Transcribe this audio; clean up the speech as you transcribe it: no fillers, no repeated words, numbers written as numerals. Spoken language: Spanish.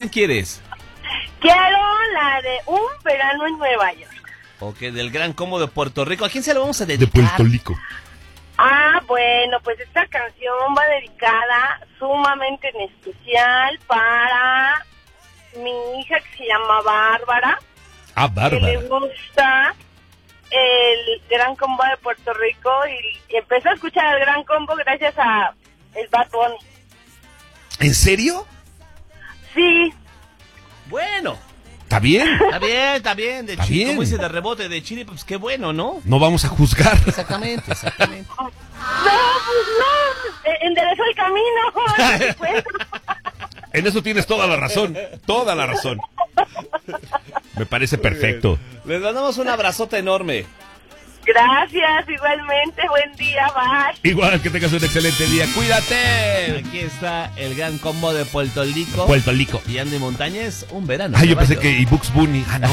canción quieres? Quiero la de Un verano en Nueva York. Ok, del Gran Combo de Puerto Rico. ¿A quién se lo vamos a De dedicar? Puerto Rico. Bueno, pues esta canción va dedicada sumamente en especial para mi hija que se llama Bárbara. Ah, Que Bárbara. le gusta el Gran Combo de Puerto Rico y empezó a escuchar el Gran Combo gracias a el Bad Bunny. ¿En serio? Sí, Bueno, ¿Está bien? está bien. De Está chile, bien. como dice, de rebote de chile, pues qué bueno, ¿no? No vamos a juzgar. Exactamente. no, pues no, enderezó el camino. Pues, En eso tienes toda la razón. Toda la razón. Me parece perfecto. Les mandamos un abrazote enorme. gracias, igualmente, buen día, bye. Igual que tengas un excelente día. Cuídate. Aquí está el Gran Combo de Puerto Rico. Puerto Rico. Y Andy Montañez, Un verano. Ay, en yo Nueva pensé York. que y Bugs Bunny. Ah, no.